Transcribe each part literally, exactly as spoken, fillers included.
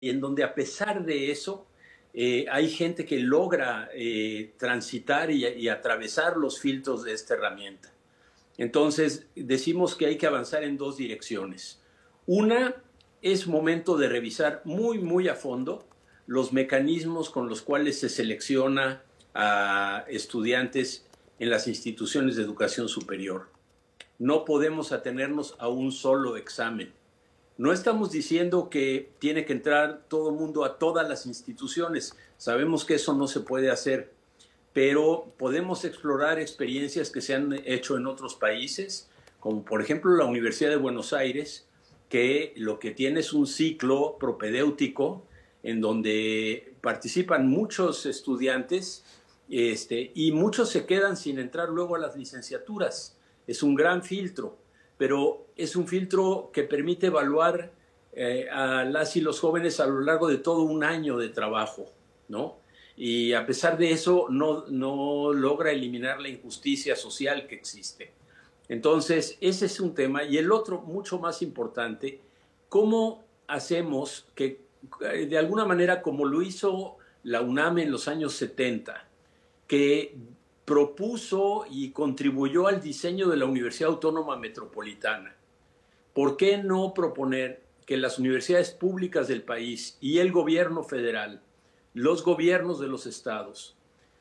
en donde a pesar de eso eh, hay gente que logra eh, transitar y, y atravesar los filtros de esta herramienta. Entonces, decimos que hay que avanzar en dos direcciones. Una, es momento de revisar muy, muy a fondo los mecanismos con los cuales se selecciona a estudiantes en las instituciones de educación superior. No podemos atenernos a un solo examen. No estamos diciendo que tiene que entrar todo el mundo a todas las instituciones. Sabemos que eso no se puede hacer, pero podemos explorar experiencias que se han hecho en otros países, como por ejemplo la Universidad de Buenos Aires, que lo que tiene es un ciclo propedéutico en donde participan muchos estudiantes este, y muchos se quedan sin entrar luego a las licenciaturas. Es un gran filtro, pero es un filtro que permite evaluar eh, a las y los jóvenes a lo largo de todo un año de trabajo, ¿no? Y a pesar de eso no, no logra eliminar la injusticia social que existe. Entonces, ese es un tema. Y el otro, mucho más importante, ¿cómo hacemos que, de alguna manera, como lo hizo la UNAM en los años setenta, que propuso y contribuyó al diseño de la Universidad Autónoma Metropolitana, ¿por qué no proponer que las universidades públicas del país y el gobierno federal, los gobiernos de los estados,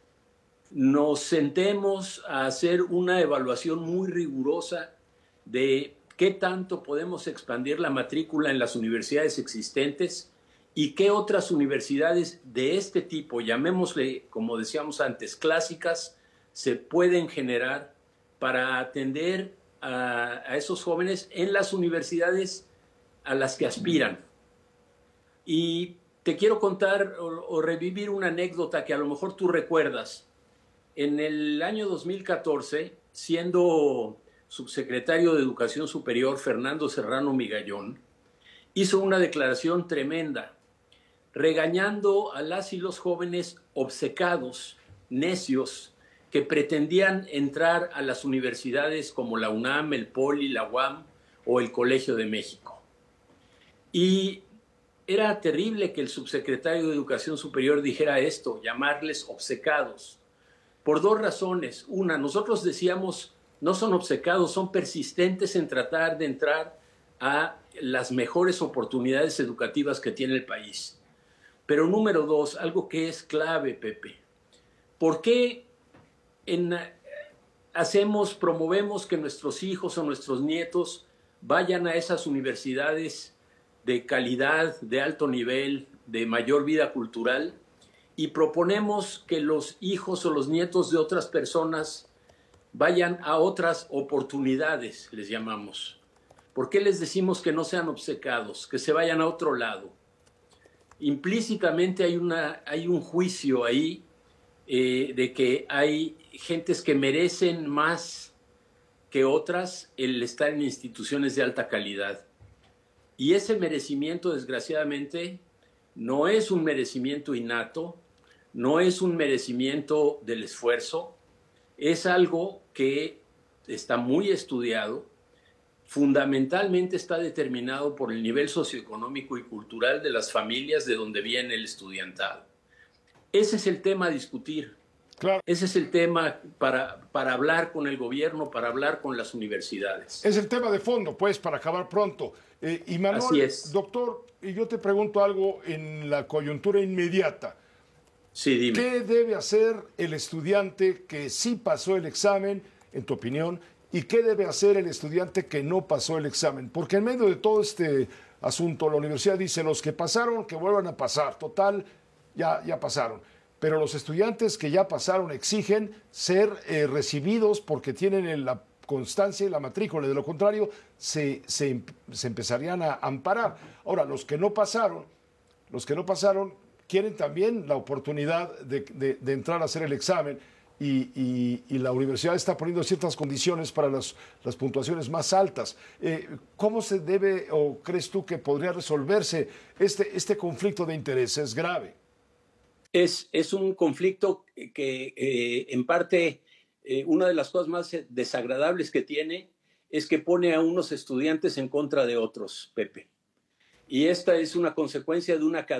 nos sentemos a hacer una evaluación muy rigurosa de qué tanto podemos expandir la matrícula en las universidades existentes y qué otras universidades de este tipo, llamémosle, como decíamos antes, clásicas, se pueden generar para atender a, a esos jóvenes en las universidades a las que aspiran? Y te quiero contar o, o revivir una anécdota que a lo mejor tú recuerdas. En el año dos mil catorce, siendo subsecretario de Educación Superior Fernando Serrano Migallón, hizo una declaración tremenda, regañando a las y los jóvenes obcecados, necios, que pretendían entrar a las universidades como la UNAM, el Poli, la U A M o el Colegio de México. Y era terrible que el subsecretario de Educación Superior dijera esto, llamarles obcecados, por dos razones. Una, nosotros decíamos, no son obcecados, son persistentes en tratar de entrar a las mejores oportunidades educativas que tiene el país. Pero número dos, algo que es clave, Pepe, ¿por qué en, hacemos, promovemos que nuestros hijos o nuestros nietos vayan a esas universidades de calidad, de alto nivel, de mayor vida cultural, y proponemos que los hijos o los nietos de otras personas vayan a otras oportunidades, les llamamos? ¿Por qué les decimos que no sean obcecados, que se vayan a otro lado? Implícitamente hay, una, hay un juicio ahí eh, de que hay gentes que merecen más que otras el estar en instituciones de alta calidad. Y ese merecimiento, desgraciadamente, no es un merecimiento innato, no es un merecimiento del esfuerzo, es algo que está muy estudiado, fundamentalmente está determinado por el nivel socioeconómico y cultural de las familias de donde viene el estudiantado. Ese es el tema a discutir. Claro. Ese es el tema para, para hablar con el gobierno, para hablar con las universidades. Es el tema de fondo, pues, para acabar pronto. Eh, y Manuel, Así es. Doctor, y yo te pregunto algo en la coyuntura inmediata. Sí, dime. ¿Qué debe hacer el estudiante que sí pasó el examen, en tu opinión, y qué debe hacer el estudiante que no pasó el examen? Porque en medio de todo este asunto, la universidad dice, los que pasaron, que vuelvan a pasar. Total, ya, ya pasaron. Pero los estudiantes que ya pasaron exigen ser eh, recibidos porque tienen la constancia y la matrícula. De lo contrario, se, se, se empezarían a amparar. Ahora, los que no pasaron, los que no pasaron quieren también la oportunidad de, de, de entrar a hacer el examen y, y, y la universidad está poniendo ciertas condiciones para las, las puntuaciones más altas. Eh, ¿Cómo se debe o crees tú que podría resolverse este, este conflicto de intereses grave? Es, es un conflicto que eh, en parte eh, una de las cosas más desagradables que tiene es que pone a unos estudiantes en contra de otros, Pepe. Y esta es una consecuencia de una